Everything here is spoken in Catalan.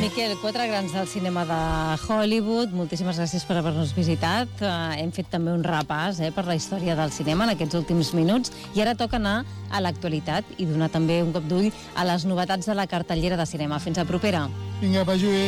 Miquel, 4 grans del cinema de Hollywood, moltíssimes gràcies per haver-nos visitat. Hem fet també un repàs per la història del cinema en aquests últims minuts i ara toca anar a l'actualitat i donar també un cop d'ull a les novetats de la cartellera de cinema. Fins a propera. Vinga, Pajuí.